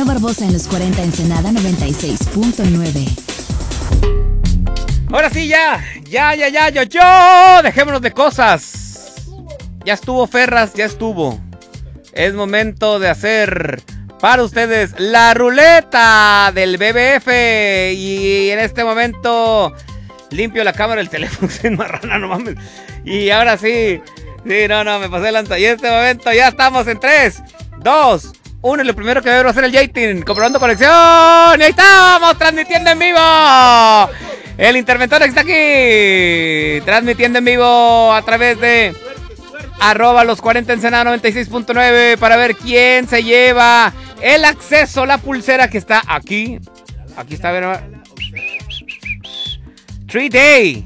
Mariano Barbosa en los 40 Ensenada 96.9. Ahora sí, yo. Dejémonos de cosas. Ya estuvo, Ferras, ya estuvo. Es momento de hacer para ustedes la ruleta del BBF. Y en este momento limpio la cámara del teléfono sin marrana, no mames. Y ahora sí. Sí, no, me pasé lanza. Y en este momento ya estamos en 3, 2, 1. Y lo primero que debo hacer el Yatin, comprobando conexión. Y ahí estamos, transmitiendo en vivo. El interventor está aquí, transmitiendo en vivo a través de @los40 Ensenada 96.9 para ver quién se lleva el acceso, la pulsera que está aquí. Aquí está, a ver. 3 day.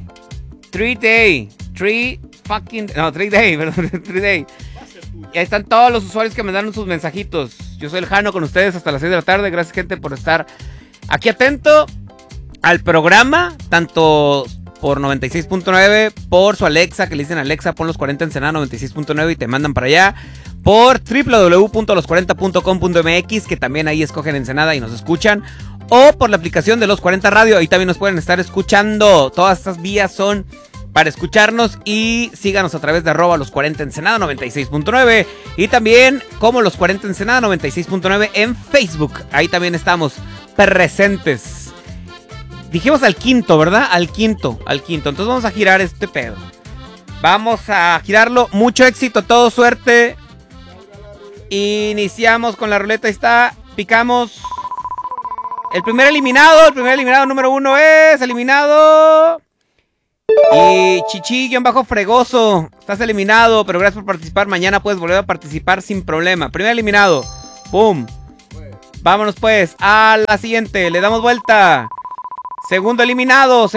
Y ahí están todos los usuarios que me dan sus mensajitos. Yo soy el Jano con ustedes hasta las 6 de la tarde. Gracias, gente, por estar aquí atento al programa, tanto por 96.9, por su Alexa, que le dicen Alexa, pon los 40 Ensenada 96.9 y te mandan para allá. Por www.los40.com.mx, que también ahí escogen Ensenada y nos escuchan. O por la aplicación de Los 40 Radio, ahí también nos pueden estar escuchando. Todas estas vías son para escucharnos, y síganos a través de @los40 Ensenada 96.9 y también como Los 40 Ensenada 96.9 en Facebook. Ahí también estamos presentes. Dijimos al quinto, ¿verdad? Al quinto. Entonces vamos a girar este pedo. Vamos a girarlo. Mucho éxito, todo suerte. Iniciamos con la ruleta. Ahí está. Picamos. El primer eliminado número 1 es eliminado. Y Chichi-Fregoso, estás eliminado, pero gracias por participar. Mañana puedes volver a participar sin problema. Primer eliminado. ¡Pum! Vámonos pues a la siguiente. Le damos vuelta. Segundo eliminado.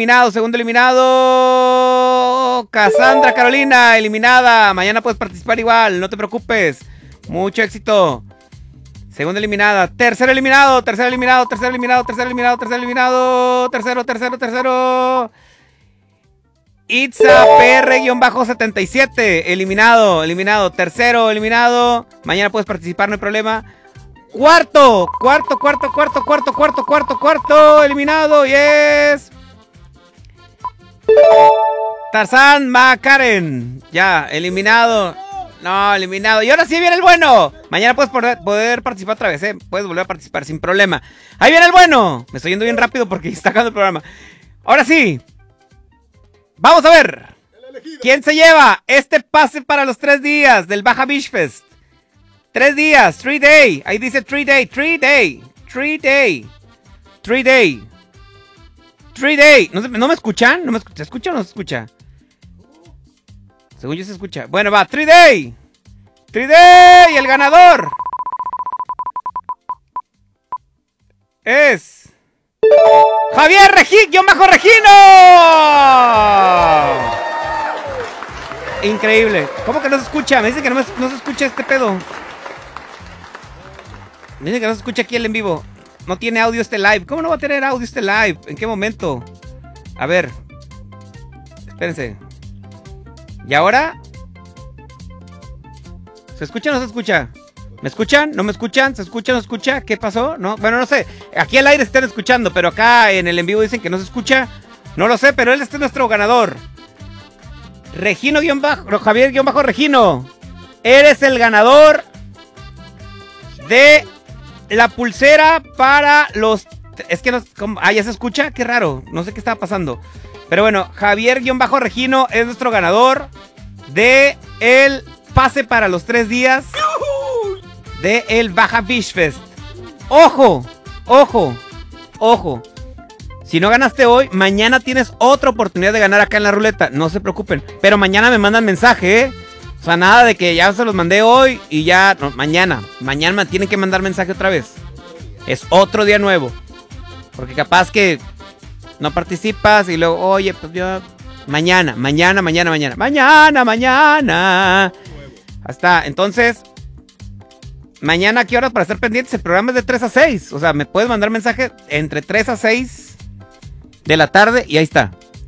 Cassandra Carolina, eliminada. Mañana puedes participar igual, no te preocupes. Mucho éxito. Segunda eliminada. Tercero eliminado. Tercero. Itza PR-77, eliminado. Tercero eliminado. Mañana puedes participar, no hay problema. Cuarto, eliminado, y es Tarzán Macaren, ya, eliminado. No, eliminado. Y ahora sí viene el bueno. Mañana puedes poder participar otra vez, puedes volver a participar sin problema. Ahí viene el bueno. Me estoy yendo bien rápido porque está acabando el programa. Ahora sí, vamos a ver quién se lleva este pase para los 3 días del Baja Beach Fest. 3 días, 3 day. Ahí dice 3 day. ¿No me escuchan? ¿Se escucha o no se escucha? Según yo se escucha. Bueno, va, 3 day. Y el ganador es Javier Regino. Increíble. ¿Cómo que no se escucha? Me dice que no se escucha este pedo. Me dice que no se escucha aquí el en vivo. No tiene audio este live. ¿Cómo no va a tener audio este live? ¿En qué momento? A ver. Espérense. ¿Y ahora? ¿Se escucha o no se escucha? ¿Me escuchan? ¿No me escuchan? ¿Se escucha o no se escucha? ¿Qué pasó? ¿No? Bueno, no sé. Aquí al aire se están escuchando, pero acá en el en vivo dicen que no se escucha. No lo sé, pero él es nuestro ganador. Javier-Regino. Eres el ganador de la pulsera para los... Es que no... ¿ya se escucha? Qué raro. No sé qué está pasando. Pero bueno, Javier-Regino es nuestro ganador de el pase para los 3 días de el Baja Beach Fest. ¡Ojo! Si no ganaste hoy, mañana tienes otra oportunidad de ganar acá en la ruleta. No se preocupen. Pero mañana me mandan mensaje, O sea, nada de que ya se los mandé hoy y ya... No, mañana me tienen que mandar mensaje otra vez. Es otro día nuevo. Porque capaz que no participas y luego, oye, pues yo... Mañana. Hasta, entonces... Mañana, ¿a qué horas para estar pendientes? El programa es de 3 a 6. O sea, me puedes mandar mensaje entre 3 a 6 de la tarde y ahí está.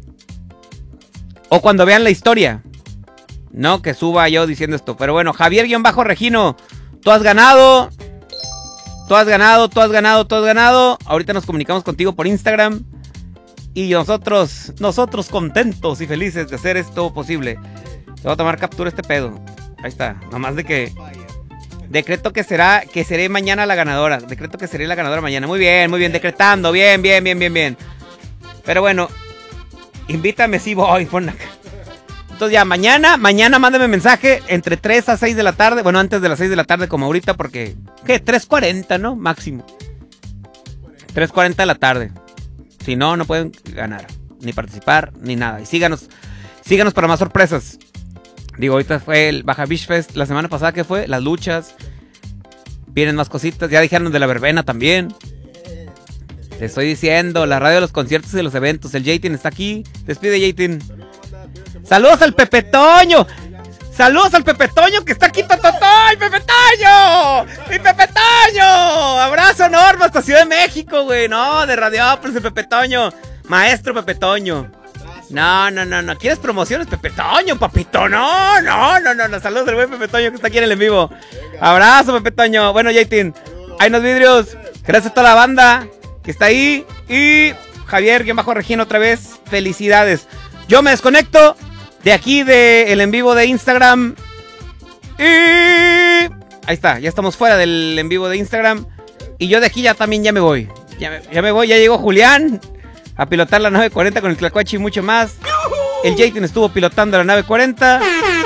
O cuando vean la historia. No, que suba yo diciendo esto. Pero bueno, Javier-Regino, tú has ganado Tú has ganado, tú has ganado, tú has ganado. Ahorita nos comunicamos contigo por Instagram. Y nosotros contentos y felices de hacer esto posible. Te voy a tomar captura este pedo. Ahí está. Nomás de que... Decreto que seré mañana la ganadora. Decreto que seré la ganadora mañana. Muy bien, decretando. Bien. Pero bueno, invítame si voy. Pon acá. Entonces ya, mañana mándame mensaje entre 3 a 6 de la tarde. Bueno, antes de las 6 de la tarde como ahorita porque... ¿Qué? 3:40, ¿no? Máximo. 3:40 de la tarde. Si no, no pueden ganar. Ni participar, ni nada. Y síganos para más sorpresas. Digo, ahorita fue el Baja Beach Fest. La semana pasada, ¿qué fue? Las luchas. Vienen más cositas. Ya dijeron de la verbena también. Te estoy diciendo, la radio de los conciertos y de los eventos. El Jaytin está aquí. Despide, Jaytin. ¡Saludos al Pepe Toño! ¡Saludos al Pepe Toño que está aquí! ¡Tototoy! ¡Pepe Toño! ¡Mi Pepe Toño! ¡Abrazo enorme hasta Ciudad de México, güey! No, de Radiopolis, el Pepe Toño. Maestro Pepe Toño. No. ¿Quieres promociones, Pepe Toño, papito? No. Saludos al buen Pepe Toño que está aquí en el en vivo. Abrazo, Pepe Toño. Bueno, Jaytin, hay unos vidrios. Gracias a toda la banda que está ahí. Y Javier-Regina otra vez. Felicidades. Yo me desconecto de aquí del en vivo de Instagram. Y ahí está, ya estamos fuera del en vivo de Instagram. Y yo de aquí ya me voy. Ya me voy, ya llegó Julián a pilotar la nave 40 con el Tlacuache y mucho más. El Jaytin estuvo pilotando la nave 40.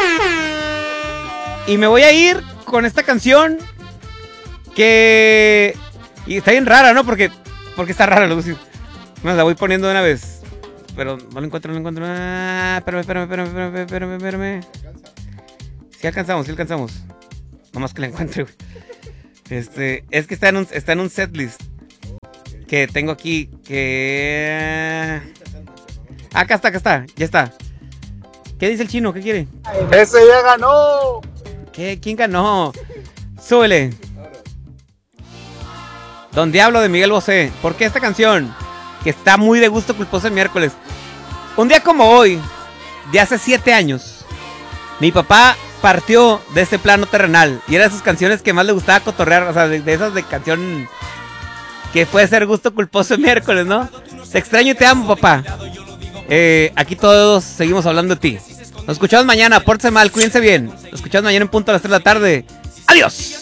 Y me voy a ir con esta canción que... Y está bien rara, ¿no? Porque está rara, Lucy. Más la voy poniendo de una vez. Pero no lo encuentro. Espérame. Sí alcanzamos. Nomás que la encuentre, güey. Es que está en un setlist que tengo aquí que... Acá está, ya está. ¿Qué dice el chino? ¿Qué quiere? ¡Ese ya ganó! ¿Qué? ¿Quién ganó? Súbele. Don Diablo de Miguel Bosé. ¿Por qué esta canción? Que está muy de gusto culposo el miércoles. Un día como hoy, de hace 7 años, mi papá partió de este plano terrenal. Y era de sus canciones que más le gustaba cotorrear. O sea, de esas de canción que puede ser gusto culposo el miércoles, ¿no? Te extraño y te amo, papá. Aquí todos seguimos hablando de ti. Nos escuchamos mañana, pórtense mal, cuídense bien. Nos escuchamos mañana en punto a las 3 de la tarde. ¡Adiós!